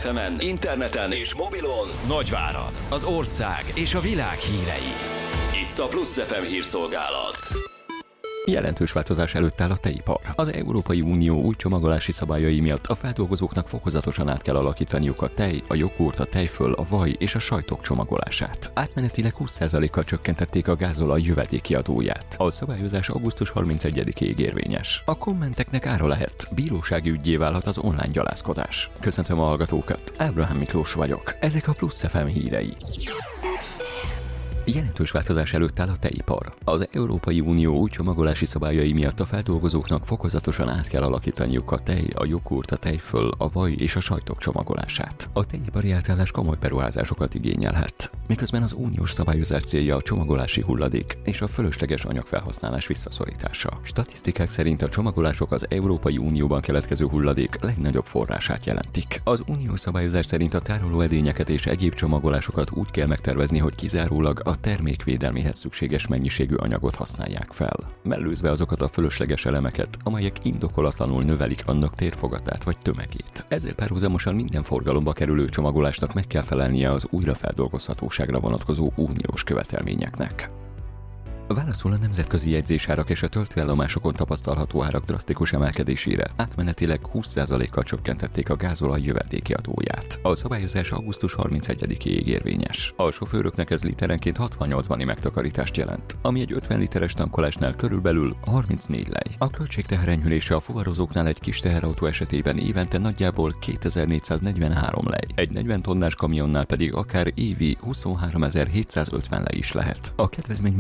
FM-en, interneten és mobilon Nagyvárad, az ország és a világ hírei. Itt a Plusz FM hírszolgálat. Jelentős változás előtt áll a tejipar. Az Európai Unió új csomagolási szabályai miatt a feldolgozóknak fokozatosan át kell alakítaniuk a tej, a joghurt, a tejföl, a vaj és a sajtok csomagolását. Átmenetileg 20%-kal csökkentették a gázolaj jövedéki adóját. A szabályozás augusztus 31-ig érvényes. A kommenteknek ára lehet, bírósági üggyé válhat az online gyalázkodás. Köszöntöm a hallgatókat, Ábrahám Miklós vagyok. Ezek a Plusz FM hírei. Jelentős változás előtt áll a tejipar. Az Európai Unió új csomagolási szabályai miatt a feldolgozóknak fokozatosan át kell alakítaniuk a tej, a joghurt, a tejföl, a vaj és a sajtok csomagolását. A tejipari átállás komoly beruházásokat igényelhet, miközben az uniós szabályozás célja a csomagolási hulladék és a fölösleges anyagfelhasználás visszaszorítása. Statisztikák szerint a csomagolások az Európai Unióban keletkező hulladék legnagyobb forrását jelentik. Az uniós szabályozás szerint a tárolóedényeket és egyéb csomagolásokat úgy kell megtervezni, hogy kizárólag a termék védelméhez szükséges mennyiségű anyagot használják fel, mellőzve azokat a fölösleges elemeket, amelyek indokolatlanul növelik annak térfogatát vagy tömegét. Ezzel párhuzamosan minden forgalomba kerülő csomagolásnak meg kell felelnie az újrafeldolgozhatóságra vonatkozó uniós követelményeknek. Válaszul a nemzetközi jegyzésárak és a töltőállomásokon tapasztalható árak drasztikus emelkedésére átmenetileg 20%-kal csökkentették a gázolaj jövedéki adóját. A szabályozás augusztus 31-ig érvényes. A sofőröknek ez literenként 68 bani megtakarítást jelent, ami egy 50 literes tankolásnál körülbelül 34 lej. A költségteher enyhülése a fuvarozóknál egy kis teherautó esetében évente nagyjából 2443 lej. Egy 40 tonnás kamionnál pedig akár évi 23.750 lej is lehet. A kedvezmény